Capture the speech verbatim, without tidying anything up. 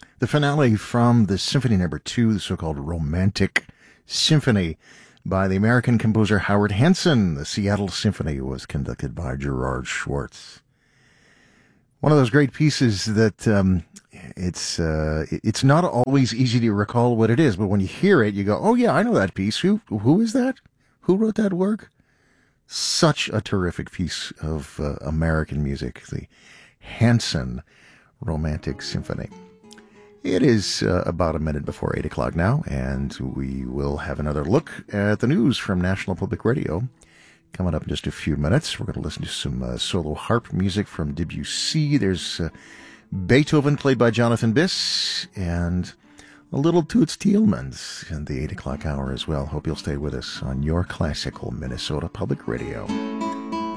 The finale from the Symphony Number Two, the so-called Romantic Symphony, by the American composer Howard Henson. The Seattle Symphony was conducted by Gerard Schwartz. One of those great pieces that um, it's uh, it's not always easy to recall what it is, but when you hear it, you go, "Oh yeah, I know that piece. Who who is that? Who wrote that work?" Such a terrific piece of uh, American music, the Henson Romantic Symphony. It is uh, about a minute before eight o'clock now, and we will have another look at the news from National Public Radio. Coming up in just a few minutes, we're going to listen to some uh, solo harp music from Debussy. There's uh, Beethoven played by Jonathan Biss, and a little Toots Thielmans in the eight o'clock hour as well. Hope you'll stay with us on your classical Minnesota Public Radio.